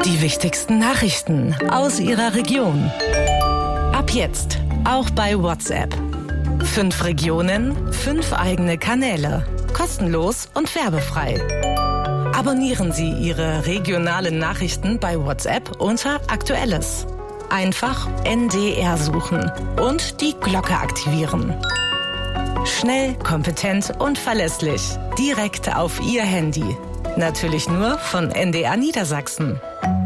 Die wichtigsten Nachrichten aus Ihrer Region. Ab jetzt auch bei WhatsApp. 5 Regionen, 5 eigene Kanäle. Kostenlos und werbefrei. Abonnieren Sie Ihre regionalen Nachrichten bei WhatsApp unter Aktuelles. Einfach NDR suchen und die Glocke aktivieren. Schnell, kompetent und verlässlich. Direkt auf Ihr Handy. Natürlich nur von NDR Niedersachsen.